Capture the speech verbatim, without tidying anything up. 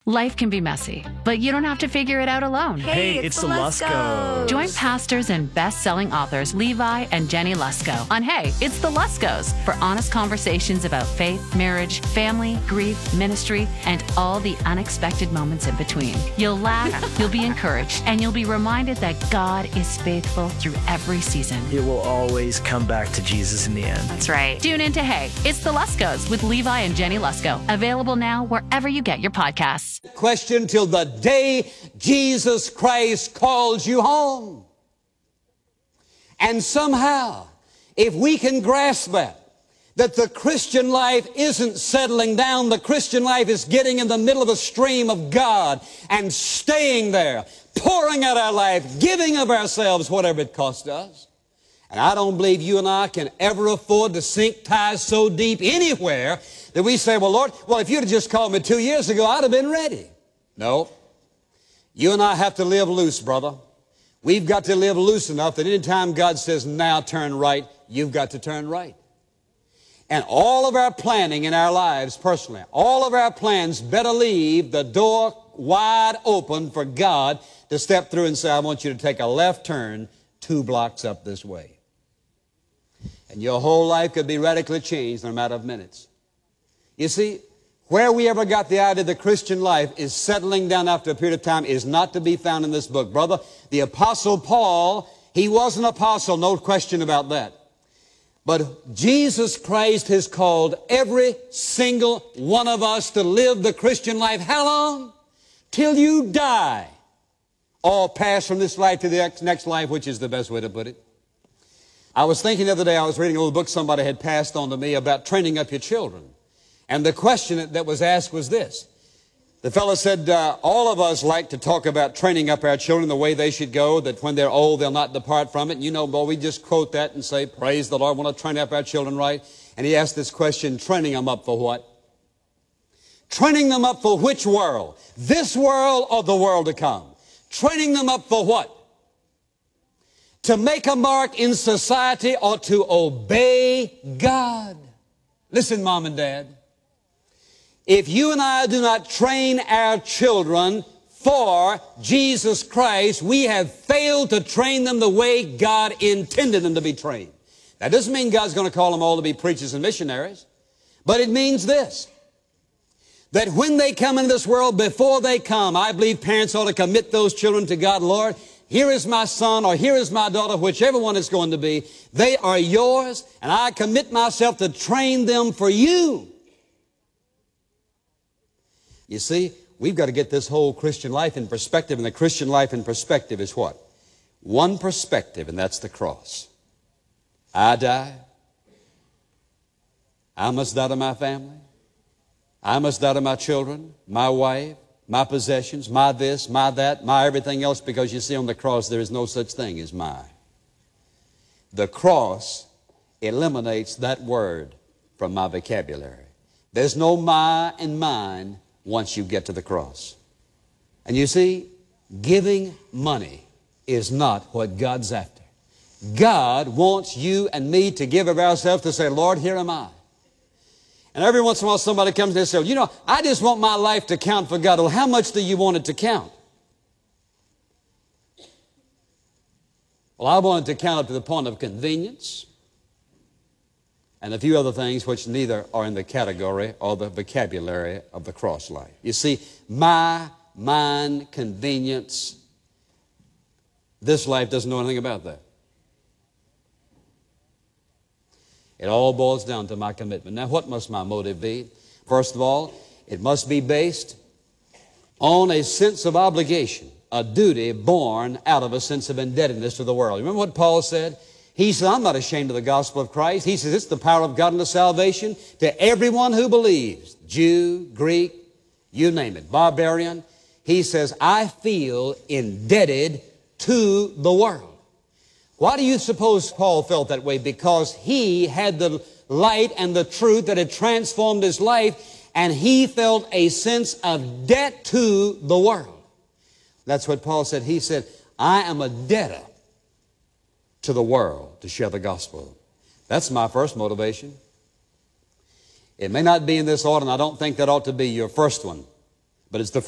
Life can be messy, but you don't have to figure it out alone. Hey, it's, it's the Luskos. Join pastors and best-selling authors Levi and Jenny Lusko on Hey, It's the Luskos for honest conversations about faith, marriage, family, grief, ministry, and all the unexpected moments in between. You'll laugh, you'll be encouraged, and you'll be reminded that God is faithful through every season. It will always come back to Jesus in the end. That's right. Tune in to Hey, It's the Luskos with Levi and Jenny Lusko. Available now wherever you get your podcasts. Question till the day Jesus Christ calls you home. And somehow, if we can grasp that, that the Christian life isn't settling down, the Christian life is getting in the middle of a stream of God and staying there, pouring out our life, giving of ourselves, whatever it costs us. And I don't believe you and I can ever afford to sink ties so deep anywhere that we say, well, Lord, well, if you'd have just called me two years ago, I'd have been ready. No. You and I have to live loose, brother. We've got to live loose enough that any time God says, now turn right, you've got to turn right. And all of our planning in our lives personally, all of our plans better leave the door wide open for God to step through and say, I want you to take a left turn two blocks up this way. And your whole life could be radically changed in a matter of minutes. You see, where we ever got the idea the Christian life is settling down after a period of time is not to be found in this book. Brother, the Apostle Paul, he was an apostle, no question about that. But Jesus Christ has called every single one of us to live the Christian life. How long? Till you die. Or pass from this life to the next life, which is the best way to put it. I was thinking the other day, I was reading a little book somebody had passed on to me about training up your children. And the question that was asked was this. The fellow said, uh, all of us like to talk about training up our children the way they should go, that when they're old, they'll not depart from it. And you know, boy, we just quote that and say, praise the Lord, we want to train up our children right. And he asked this question, training them up for what? Training them up for which world? This world or the world to come? Training them up for what? To make a mark in society or to obey God? Listen, Mom and Dad. If you and I do not train our children for Jesus Christ, we have failed to train them the way God intended them to be trained. That doesn't mean God's going to call them all to be preachers and missionaries. But it means this. That when they come into this world, before they come, I believe parents ought to commit those children to God. Lord, here is my son or here is my daughter, whichever one it's going to be. They are yours, and I commit myself to train them for you. You see, we've got to get this whole Christian life in perspective, and the Christian life in perspective is what? One perspective, and that's the cross. I die. I must die to my family. I must die to my children, my wife, my possessions, my this, my that, my everything else, because you see on the cross there is no such thing as my. The cross eliminates that word from my vocabulary. There's no my and mine once you get to the cross. And you see, giving money is not what God's after. God wants you and me to give of ourselves to say, Lord, here am I. And every once in a while somebody comes and says, you know, I just want my life to count for God. Well, how much do you want it to count? Well, I want it to count up to the point of convenience and a few other things which neither are in the category or the vocabulary of the cross life. You see, my, mine, convenience, this life doesn't know anything about that. It all boils down to my commitment. Now, what must my motive be? First of all, it must be based on a sense of obligation, a duty born out of a sense of indebtedness to the world. Remember what Paul said? He said, I'm not ashamed of the gospel of Christ. He says, it's the power of God unto salvation to everyone who believes, Jew, Greek, you name it, barbarian. He says, I feel indebted to the world. Why do you suppose Paul felt that way? Because he had the light and the truth that had transformed his life, and he felt a sense of debt to the world. That's what Paul said. He said, I am a debtor to the world to share the gospel. That's my first motivation. It may not be in this order, and I don't think that ought to be your first one, but it's the